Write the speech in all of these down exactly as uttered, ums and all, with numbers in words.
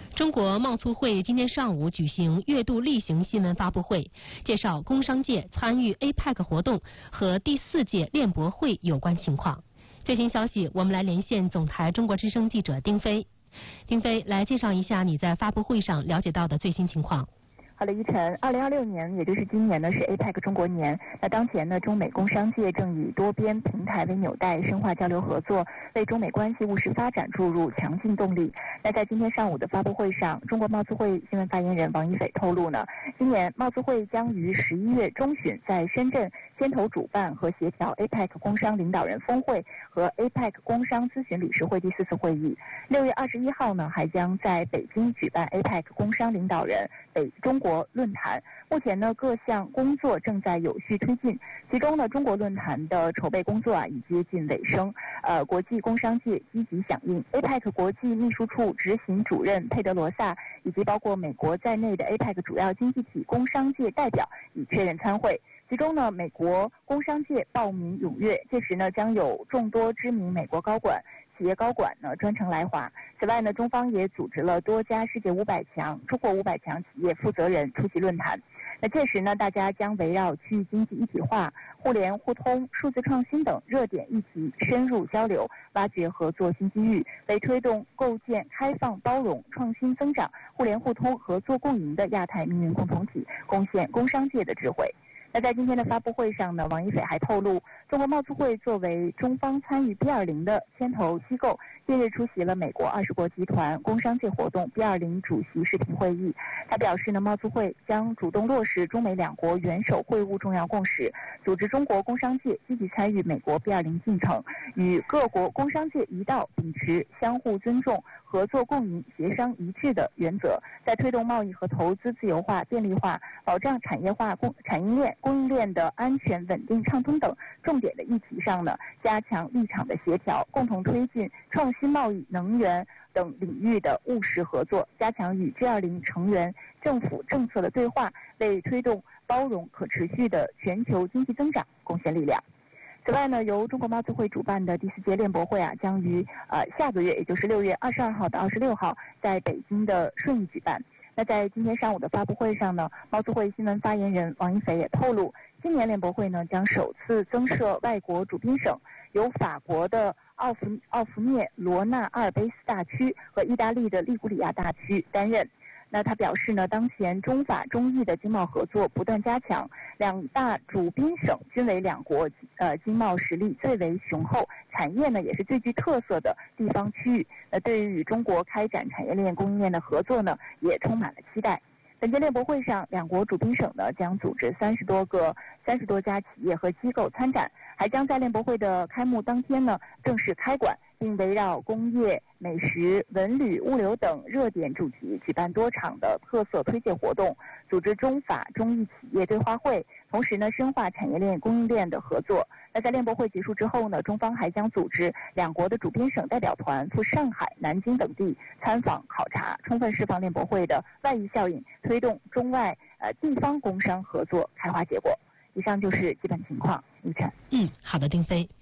中国贸促会今天上午举行月度例行新闻发布会，介绍工商界参与 A P E C 活动和第四届链博会有关情况。最新消息，我们来连线总台中国之声记者丁飞。丁飞，来介绍一下你在发布会上了解到的最新情况。 好的，依晨，二零二六年，也就是今年呢，是 A P E C 中国年。那当前呢，中美工商界正以多边平台为纽带，深化交流合作，为中美关系务实发展注入强劲动力。那在今天上午的发布会上，中国贸促会新闻发言人王一斐透露呢，今年贸促会将于十一月中旬在深圳牵头主办和协调 A P E C 工商领导人峰会和 A P E C 工商咨询理事会第四次会议。六月二十一号呢，还将在北京举办 A P E C 工商领导人北中国论坛。目前呢，各项工作正在有序推进，其中呢，中国论坛的筹备工作啊已接近尾声。呃，国际工商界积极响应 ，A P E C 国际秘书处执行主任佩德罗萨以及包括美国在内的 A P E C 主要经济体工商界代表已确认参会。其中呢，美国工商界报名踊跃，届时呢将有众多知名美国高管、企业高管呢专程来华。此外呢，中方也组织了多家世界五百强、中国五百强企业负责人出席论坛。那届时呢，大家将围绕区域经济一体化、互联互通、数字创新等热点议题深入交流，挖掘合作新机遇，为推动构建开放包容、创新增长、互联互通、合作共赢的亚太命运共同体贡献工商界的智慧。那在今天的发布会上呢，王一斐还透露，中国贸促会作为中方参与 B 二十 的牵头机构，近日出席了美国二十国集团工商界活动 B 二十 主席视频会议。他表示呢，贸促会将主动落实中美两国元首会晤重要共识，组织中国工商界积极参与美国 B 二十 进程，与各国工商界一道秉持相互尊重、合作共赢、协商一致的原则，在推动贸易和投资自由化、便利化、保障产业化、供产业链、供应链的安全、稳定、畅通等重点的议题上呢，加强立场的协调，共同推进创新贸易、能源等领域的务实合作，加强与 G 二十 成员政府政策的对话，为推动包容可持续的全球经济增长贡献力量。此外呢，由中国贸促会主办的第四届链博会啊，将于呃下个月，也就是六月二十二号到二十六号，在北京的顺义举办。那在今天上午的发布会上呢，贸促会新闻发言人王一斐也透露，今年链博会呢将首次增设外国主宾省，由法国的奥弗奥弗涅罗纳阿尔卑斯大区和意大利的利古里亚大区担任。那他表示呢，当前中法中意的经贸合作不断加强，两大主宾省均为两国呃经贸实力最为雄厚、产业呢也是最具特色的地方区域。那对于与中国开展产业链、供应链的合作呢，也充满了期待。本届链博会上，两国主宾省呢将组织三十多个、三十多家企业和机构参展，还将在链博会的开幕当天呢正式开馆，并围绕工业、美食、文旅、物流等热点主题举办多场的特色推介活动，组织中法中意企业对话会，同时呢深化产业链、供应链的合作。那在链博会结束之后呢，中方还将组织两国的主宾省代表团赴上海、南京等地参访考察，充分释放链博会的外溢效应，推动中外呃地方工商合作开花结果。以上就是基本情况，依晨。 嗯，好的，丁飞。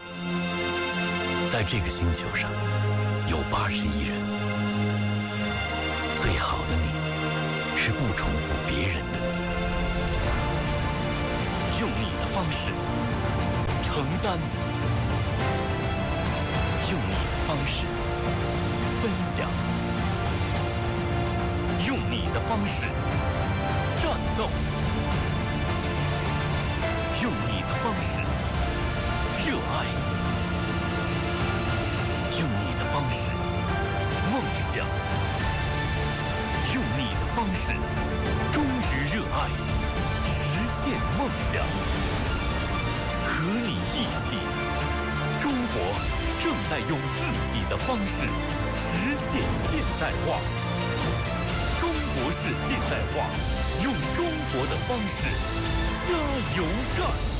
在这个星球上有八十亿人，最好的你是不重复别人的你，用你的方式承担，用你的方式分享，用你的方式战斗，用你的方式热爱，用你的方式梦想，用你的方式忠于热爱，实现梦想。和你一起，中国正在用自己的方式实现现代化。中国式现代化，用中国的方式加油干！